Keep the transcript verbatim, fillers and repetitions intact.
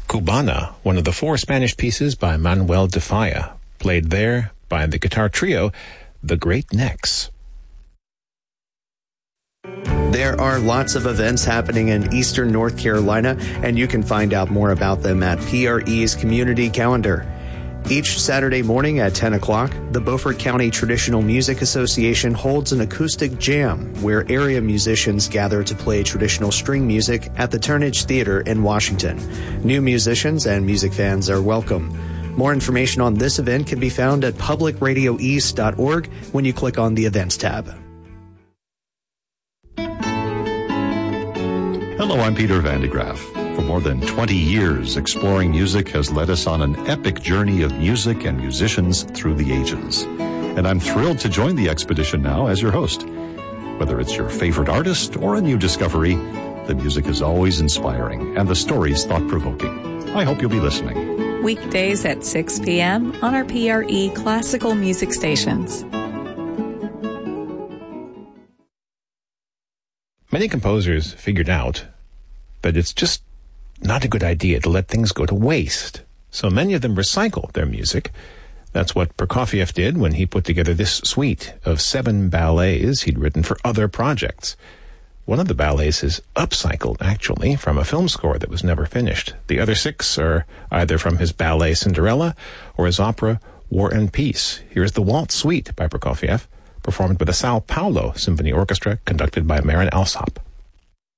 Cubana, one of the four Spanish pieces by Manuel de Falla, played there by the guitar trio, the Great Necks. There are lots of events happening in Eastern North Carolina, and you can find out more about them at P R E's community calendar. Each Saturday morning at ten o'clock, the Beaufort County Traditional Music Association holds an acoustic jam where area musicians gather to play traditional string music at the Turnage Theater in Washington. New musicians and music fans are welcome. More information on this event can be found at public radio east dot org when you click on the Events tab. Hello, I'm Peter Van de Graaf. For more than twenty years, Exploring Music has led us on an epic journey of music and musicians through the ages. And I'm thrilled to join the expedition now as your host. Whether it's your favorite artist or a new discovery, the music is always inspiring and the stories thought-provoking. I hope you'll be listening. Weekdays at six p.m. on our P R E classical music stations. Many composers figured out that it's just not a good idea to let things go to waste. So many of them recycle their music. That's what Prokofiev did when he put together this suite of seven ballets he'd written for other projects. One of the ballets is upcycled, actually, from a film score that was never finished. The other six are either from his ballet Cinderella or his opera War and Peace. Here's the Waltz Suite by Prokofiev, performed by the Sao Paulo Symphony Orchestra, conducted by Marin Alsop.